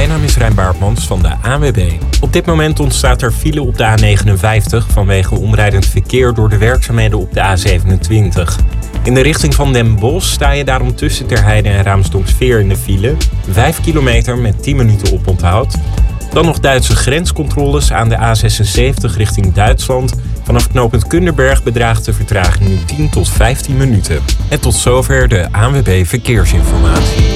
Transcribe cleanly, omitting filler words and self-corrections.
Mijn naam is Rijn Baartmans van de ANWB. Op dit moment ontstaat er file op de A59 vanwege omrijdend verkeer door de werkzaamheden op de A27. In de richting van Den Bosch sta je daarom tussen Terheide en Raamsdonksveer in de file. 5 kilometer met 10 minuten oponthoud. Dan nog Duitse grenscontroles aan de A76 richting Duitsland. Vanaf knooppunt Kunderberg bedraagt de vertraging nu 10 tot 15 minuten. En tot zover de ANWB Verkeersinformatie.